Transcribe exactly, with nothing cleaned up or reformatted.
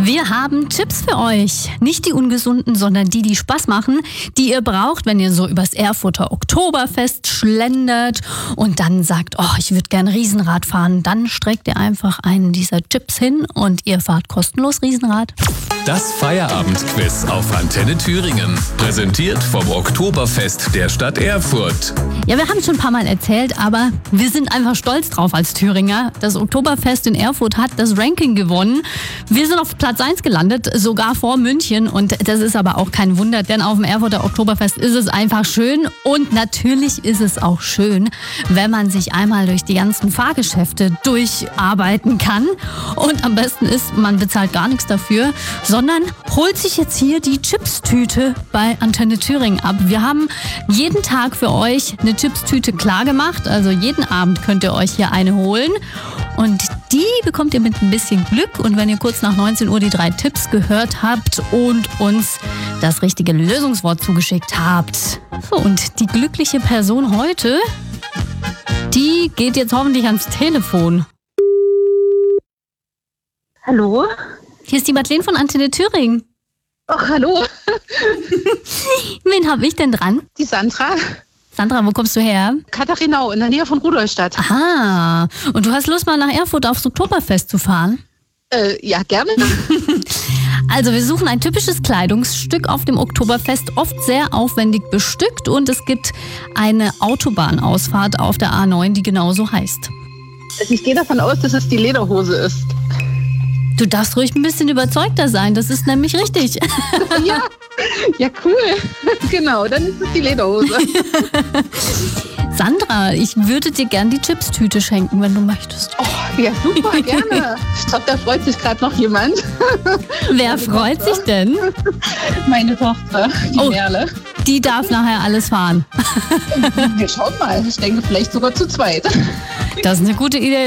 Wir haben Tipps für euch. Nicht die ungesunden, sondern die, die Spaß machen, die ihr braucht, wenn ihr so übers Erfurter Oktoberfest schlendert und dann sagt, oh, ich würde gerne Riesenrad fahren. Dann streckt ihr einfach einen dieser Tipps hin und ihr fahrt kostenlos Riesenrad. Das Feierabendquiz auf Antenne Thüringen. Präsentiert vom Oktoberfest der Stadt Erfurt. Ja, wir haben es schon ein paar Mal erzählt, aber wir sind einfach stolz drauf als Thüringer. Das Oktoberfest in Erfurt hat das Ranking gewonnen. Wir sind auf Platz eins gelandet, sogar vor München. Und das ist aber auch kein Wunder, denn auf dem Erfurter Oktoberfest ist es einfach schön. Und natürlich ist es auch schön, wenn man sich einmal durch die ganzen Fahrgeschäfte durcharbeiten kann. Und am besten ist, man bezahlt gar nichts dafür, sondern holt sich jetzt hier die Chipstüte bei Antenne Thüringen ab. Wir haben jeden Tag für euch eine Chipstüte klar gemacht. Also jeden Abend könnt ihr euch hier eine holen. Und die bekommt ihr mit ein bisschen Glück. Und wenn ihr kurz nach neunzehn Uhr die drei Tipps gehört habt und uns das richtige Lösungswort zugeschickt habt. So, und die glückliche Person heute, die geht jetzt hoffentlich ans Telefon. Hallo? Hier ist die Madeleine von Antenne Thüringen. Ach, hallo. Wen habe ich denn dran? Die Sandra. Sandra, wo kommst du her? Katharinau, in der Nähe von Rudolstadt. Aha. Und du hast Lust, mal nach Erfurt aufs Oktoberfest zu fahren? Äh, ja, gerne. Also wir suchen ein typisches Kleidungsstück auf dem Oktoberfest, oft sehr aufwendig bestückt. Und es gibt eine Autobahnausfahrt auf der A neun, die genauso heißt. Also ich gehe davon aus, dass es die Lederhose ist. Du darfst ruhig ein bisschen überzeugter sein, das ist nämlich richtig. Ja, ja, cool. Genau, dann ist es die Lederhose. Sandra, ich würde dir gern die Chipstüte schenken, wenn du möchtest. Oh, ja, super, gerne. Ich glaube, da freut sich gerade noch jemand. Wer freut sich denn? Meine Tochter, die Oh. Merle. Die darf nachher alles fahren. Wir schauen mal. Ich denke, vielleicht sogar zu zweit. Das ist eine gute Idee.